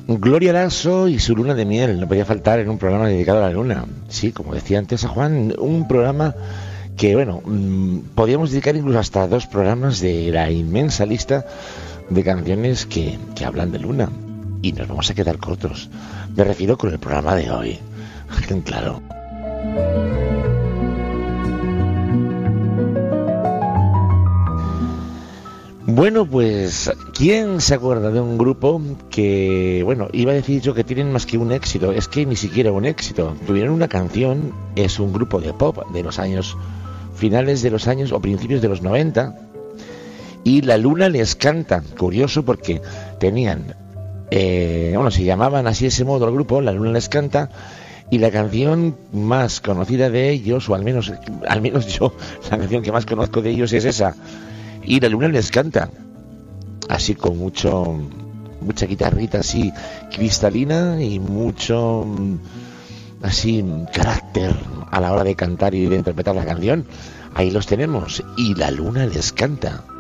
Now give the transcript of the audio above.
Gloria Lasso y su luna de miel no podía faltar en un programa dedicado a la luna. Sí, como decía antes a Juan, un programa que, bueno, podíamos dedicar incluso hasta 2 programas de la inmensa lista de canciones que hablan de luna. Y nos vamos a quedar cortos. Me refiero con el programa de hoy. Claro. Bueno, pues, ¿quién se acuerda de un grupo que, bueno, iba a decir yo que tienen más que un éxito? Es que ni siquiera un éxito. Tuvieron una canción, es un grupo de pop de los años, finales de los años o principios de los 90, y La Luna les canta. Curioso porque tenían, se llamaban así ese modo el grupo, La Luna les canta, y la canción más conocida de ellos, o al menos yo, la canción que más conozco de ellos es esa. Y La Luna les canta, así con mucha guitarrita así cristalina y mucho así carácter a la hora de cantar y de interpretar la canción. Ahí los tenemos, y La Luna les canta.